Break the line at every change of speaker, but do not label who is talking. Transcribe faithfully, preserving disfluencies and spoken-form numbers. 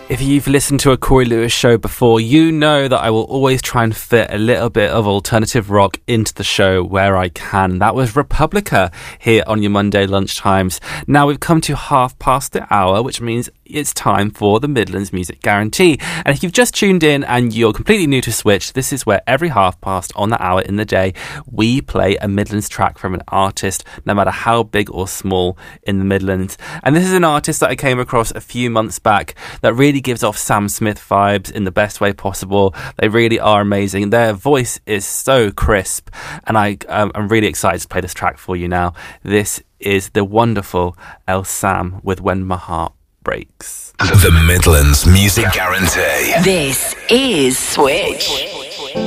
If you've listened to a Corey Lewis show before, you know that I will always try and fit a little bit of alternative rock into the show where I can. That was Republica here on your Monday lunchtimes. Now we've come to half past the hour, which means it's time for the Midlands Music Guarantee. And if you've just tuned in and you're completely new to Switch, this is where every half past on the hour in the day, we play a Midlands track from an artist, no matter how big or small in the Midlands. And this is an artist that I came across a few months back that really gives off Sam Smith vibes in the best way possible. They really are amazing. Their voice is so crisp, and I, um, I'm really excited to play this track for you now. This is the wonderful El Sam with When My Heart Breaks.
The Midlands Music Guarantee.
This is Switch.